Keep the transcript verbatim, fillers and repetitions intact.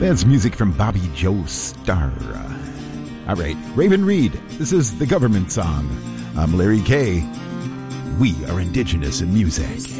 That's music from Bobby Joestar. All right, Raven Reed, this is the government song. I'm Larry Kay. We are indigenous in music.